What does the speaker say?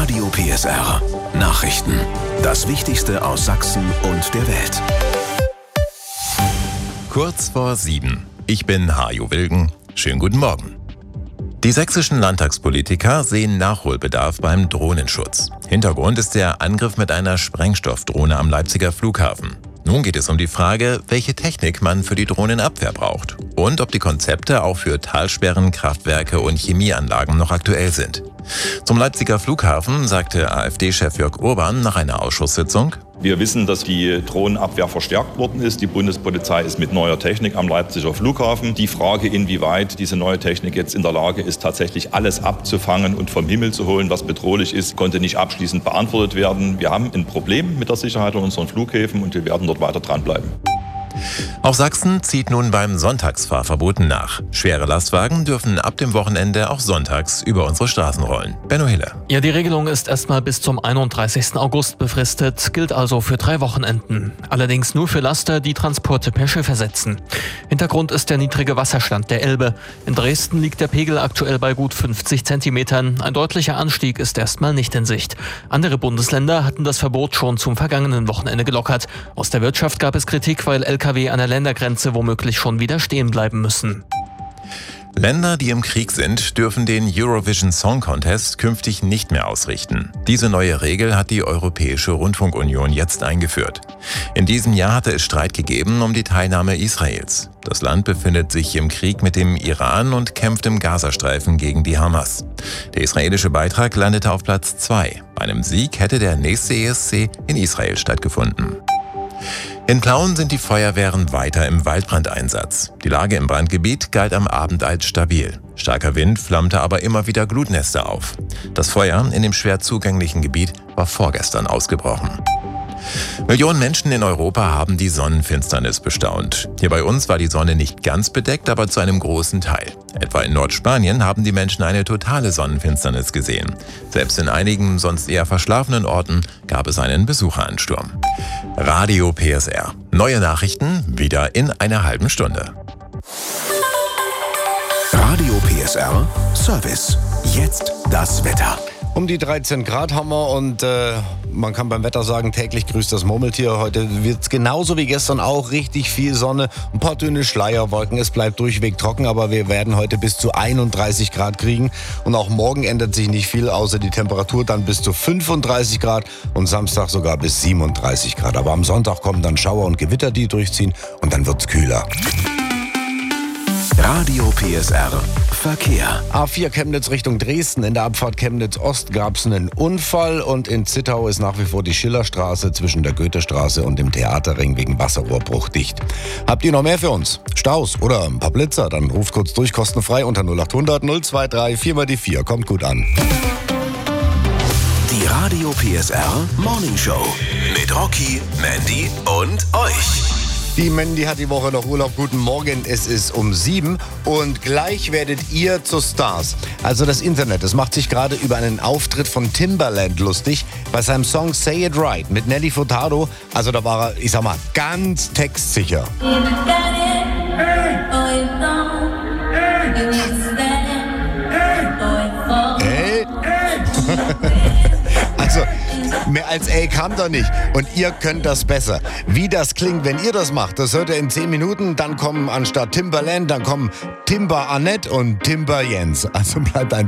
Radio PSR Nachrichten. Das Wichtigste aus Sachsen und der Welt. Kurz vor 7. Ich bin Hajo Wilgen. Schönen guten Morgen. Die sächsischen Landtagspolitiker sehen Nachholbedarf beim Drohnenschutz. Hintergrund ist der Angriff mit einer Sprengstoffdrohne am Leipziger Flughafen. Nun geht es um die Frage, welche Technik man für die Drohnenabwehr braucht und ob die Konzepte auch für Talsperren, Kraftwerke und Chemieanlagen noch aktuell sind. Zum Leipziger Flughafen sagte AfD-Chef Jörg Urban nach einer Ausschusssitzung: Wir wissen, dass die Drohnenabwehr verstärkt worden ist. Die Bundespolizei ist mit neuer Technik am Leipziger Flughafen. Die Frage, inwieweit diese neue Technik jetzt in der Lage ist, tatsächlich alles abzufangen und vom Himmel zu holen, was bedrohlich ist, konnte nicht abschließend beantwortet werden. Wir haben ein Problem mit der Sicherheit an unseren Flughäfen und wir werden dort weiter dranbleiben. Auch Sachsen zieht nun beim Sonntagsfahrverboten nach. Schwere Lastwagen dürfen ab dem Wochenende auch sonntags über unsere Straßen rollen. Benno Hille. Ja, die Regelung ist erstmal bis zum 31. August befristet, gilt also für 3 Wochenenden. Allerdings nur für Laster, die Transporte per Schiff ersetzen. Hintergrund ist der niedrige Wasserstand der Elbe. In Dresden liegt der Pegel aktuell bei gut 50 Zentimetern. Ein deutlicher Anstieg ist erstmal nicht in Sicht. Andere Bundesländer hatten das Verbot schon zum vergangenen Wochenende gelockert. Aus der Wirtschaft gab es Kritik, weil LKW an der Ländergrenze womöglich schon wieder stehen bleiben müssen. Länder, die im Krieg sind, dürfen den Eurovision Song Contest künftig nicht mehr ausrichten. Diese neue Regel hat die Europäische Rundfunkunion jetzt eingeführt. In diesem Jahr hatte es Streit gegeben um die Teilnahme Israels. Das Land befindet sich im Krieg mit dem Iran und kämpft im Gazastreifen gegen die Hamas. Der israelische Beitrag landete auf Platz 2. Bei einem Sieg hätte der nächste ESC in Israel stattgefunden. In Plauen sind die Feuerwehren weiter im Waldbrandeinsatz. Die Lage im Brandgebiet galt am Abend als stabil. Starker Wind flammte aber immer wieder Glutnester auf. Das Feuer in dem schwer zugänglichen Gebiet war vorgestern ausgebrochen. Millionen Menschen in Europa haben die Sonnenfinsternis bestaunt. Hier bei uns war die Sonne nicht ganz bedeckt, aber zu einem großen Teil. Etwa in Nordspanien haben die Menschen eine totale Sonnenfinsternis gesehen. Selbst in einigen sonst eher verschlafenen Orten gab es einen Besucheransturm. Radio PSR. Neue Nachrichten wieder in einer halben Stunde. Radio PSR Service. Jetzt das Wetter. Um die 13 Grad haben wir und man kann beim Wetter sagen, täglich grüßt das Murmeltier. Heute wird es genauso wie gestern auch richtig viel Sonne, ein paar dünne Schleierwolken. Es bleibt durchweg trocken, aber wir werden heute bis zu 31 Grad kriegen. Und auch morgen ändert sich nicht viel, außer die Temperatur dann bis zu 35 Grad und Samstag sogar bis 37 Grad. Aber am Sonntag kommen dann Schauer und Gewitter, die durchziehen und dann wird es kühler. Radio PSR Verkehr. A4 Chemnitz Richtung Dresden. In der Abfahrt Chemnitz Ost gab es einen Unfall und in Zittau ist nach wie vor die Schillerstraße zwischen der Goethestraße und dem Theaterring wegen Wasserrohrbruch dicht. Habt ihr noch mehr für uns? Staus oder ein paar Blitzer? Dann ruft kurz durch, kostenfrei unter 0800 023 4x4. Kommt gut an. Die Radio PSR Morning Show mit Rocky, Mandy und euch. Die Mandy hat die Woche noch Urlaub. Guten Morgen, es ist um 7 und gleich werdet ihr zu Stars. Also das Internet, das macht sich gerade über einen Auftritt von Timbaland lustig. Bei seinem Song Say It Right mit Nelly Furtado. Also da war er, ich sag mal, ganz textsicher. Also, mehr als ey kam doch nicht. Und ihr könnt das besser. Wie das klingt, wenn ihr das macht, das hört ihr in 10 Minuten. Dann kommen anstatt Timbaland, dann kommen Timber Annette und Timber Jens. Also bleibt einfach